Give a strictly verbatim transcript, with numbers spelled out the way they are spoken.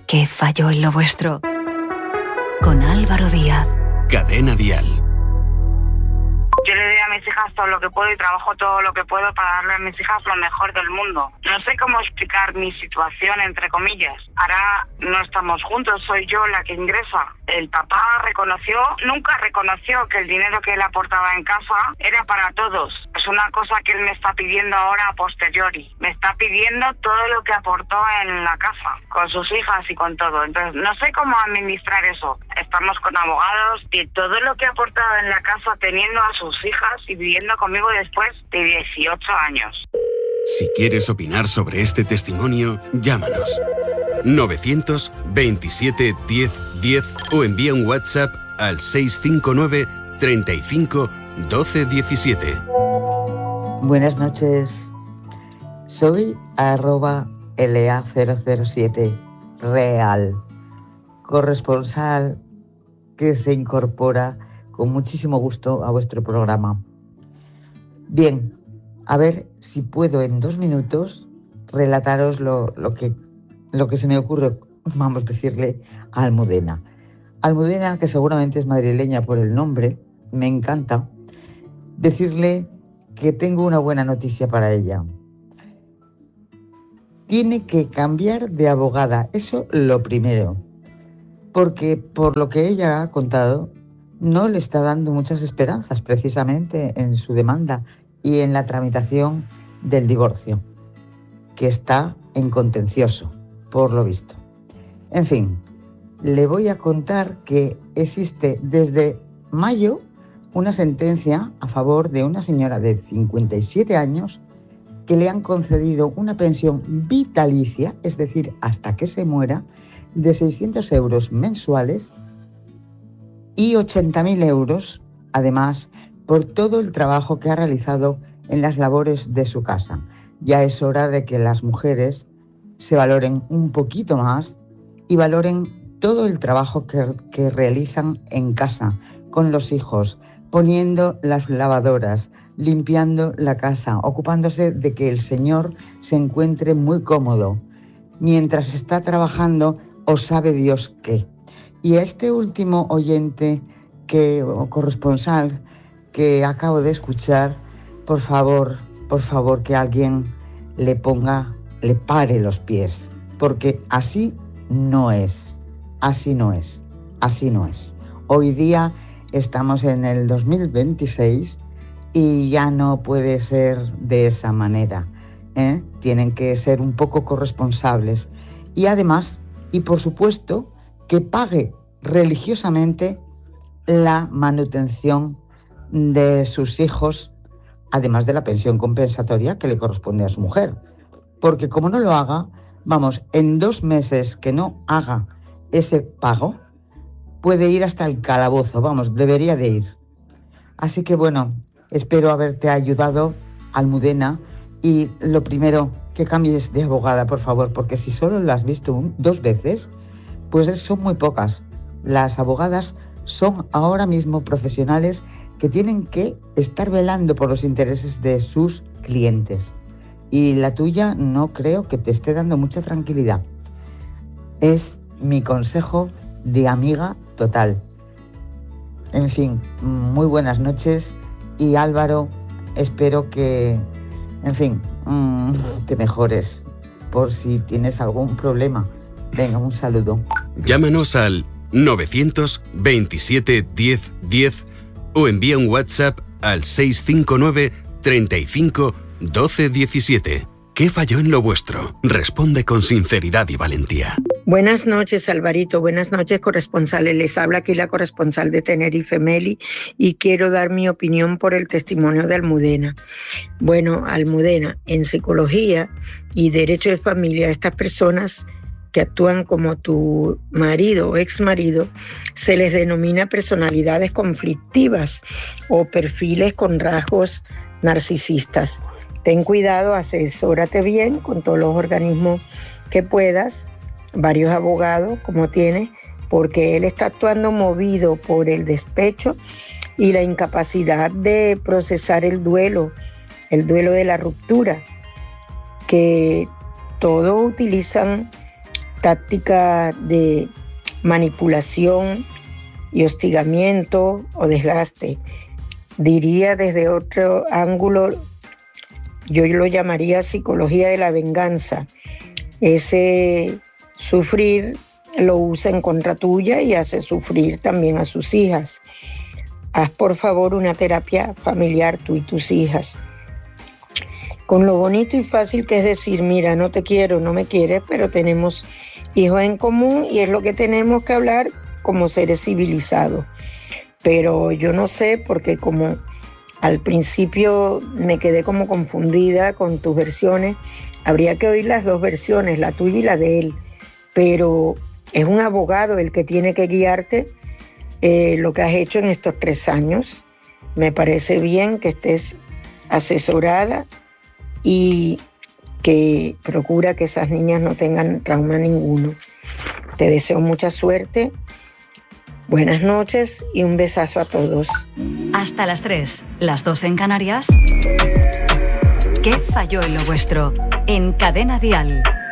¿Qué falló en lo vuestro? Con Álvaro Díaz. Cadena Dial. Yo le doy a mis hijas todo lo que puedo y trabajo todo lo que puedo para darle a mis hijas lo mejor del mundo. No sé cómo explicar mi situación, entre comillas. Ahora no estamos juntos, soy yo la que ingresa. El papá reconoció, nunca reconoció que el dinero que él aportaba en casa era para todos. Es una cosa que él me está pidiendo ahora a posteriori. Me está pidiendo todo lo que aportó en la casa, con sus hijas y con todo. Entonces, no sé cómo administrar eso. Estamos con abogados y todo lo que ha aportado en la casa teniendo a sus hijas y viviendo conmigo después de dieciocho años. Si quieres opinar sobre este testimonio, llámanos. novecientos veintisiete diez diez o envía un WhatsApp al seiscientos cincuenta y nueve treinta y cinco doce diecisiete. Buenas noches. Soy arroba L A cero cero siete Real, corresponsal que se incorpora con muchísimo gusto a vuestro programa. Bien, a ver si puedo en dos minutos relataros lo, lo, que, lo que se me ocurre, vamos a decirle, a Almudena. Almudena, que seguramente es madrileña por el nombre, me encanta decirle que tengo una buena noticia para ella. Tiene que cambiar de abogada, eso lo primero, porque por lo que ella ha contado, no le está dando muchas esperanzas precisamente en su demanda y en la tramitación del divorcio, que está en contencioso, por lo visto. En fin, le voy a contar que existe desde mayo una sentencia a favor de una señora de cincuenta y siete años que le han concedido una pensión vitalicia, es decir, hasta que se muera, de seiscientos euros mensuales y ochenta mil euros, además, por todo el trabajo que ha realizado en las labores de su casa. Ya es hora de que las mujeres se valoren un poquito más y valoren todo el trabajo que, que realizan en casa, con los hijos, poniendo las lavadoras, limpiando la casa, ocupándose de que el señor se encuentre muy cómodo, mientras está trabajando o sabe Dios qué. Y a este último oyente que, o corresponsal que acabo de escuchar, por favor, por favor, que alguien le ponga, le pare los pies, porque así no es, así no es, así no es. Hoy día estamos en el dos mil veintiséis y ya no puede ser de esa manera, ¿eh? Tienen que ser un poco corresponsables y además, y por supuesto, que pague religiosamente la manutención de sus hijos, además de la pensión compensatoria que le corresponde a su mujer. Porque como no lo haga, vamos, en dos meses que no haga ese pago, puede ir hasta el calabozo, vamos, debería de ir. Así que bueno, espero haberte ayudado, Almudena, y lo primero, que cambies de abogada, por favor, porque si solo la has visto un, dos veces, pues son muy pocas. Las abogadas son ahora mismo profesionales que tienen que estar velando por los intereses de sus clientes. Y la tuya no creo que te esté dando mucha tranquilidad. Es mi consejo de amiga total. En fin, muy buenas noches y Álvaro, espero que, en fin, mmm, te mejores por si tienes algún problema. Venga, un saludo. Llámanos al novecientos veintisiete diez diez o envía un WhatsApp al seiscientos cincuenta y nueve treinta y cinco doce diecisiete. ¿Qué falló en lo vuestro? Responde con sinceridad y valentía. Buenas noches, Alvarito. Buenas noches, corresponsales. Les habla aquí la corresponsal de Tenerife, Meli, y quiero dar mi opinión por el testimonio de Almudena. Bueno, Almudena, en psicología y derecho de familia, estas personas que actúan como tu marido o ex marido, se les denomina personalidades conflictivas o perfiles con rasgos narcisistas. Ten cuidado, asesórate bien con todos los organismos que puedas, varios abogados como tienes, porque él está actuando movido por el despecho y la incapacidad de procesar el duelo, el duelo de la ruptura, que todos utilizan táctica de manipulación y hostigamiento o desgaste. Diría desde otro ángulo, yo lo llamaría psicología de la venganza. Ese sufrir lo usa en contra tuya y hace sufrir también a sus hijas. Haz por favor una terapia familiar tú y tus hijas. Con lo bonito y fácil que es decir, mira, no te quiero, no me quieres, pero tenemos hijos en común y es lo que tenemos que hablar como seres civilizados. Pero yo no sé, porque como al principio me quedé como confundida con tus versiones, habría que oír las dos versiones, la tuya y la de él. Pero es un abogado el que tiene que guiarte eh, lo que has hecho en estos tres años. Me parece bien que estés asesorada y que procura que esas niñas no tengan trauma ninguno. Te deseo mucha suerte, buenas noches y un besazo a todos. Hasta las tres, las dos en Canarias. ¿Qué falló en lo vuestro? En Cadena Dial.